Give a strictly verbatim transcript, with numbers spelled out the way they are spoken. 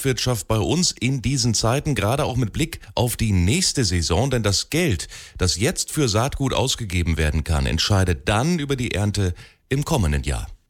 Landwirtschaft bei uns in diesen Zeiten, gerade auch mit Blick auf die nächste Saison, denn das Geld, das jetzt für Saatgut ausgegeben werden kann, entscheidet dann über die Ernte im kommenden Jahr.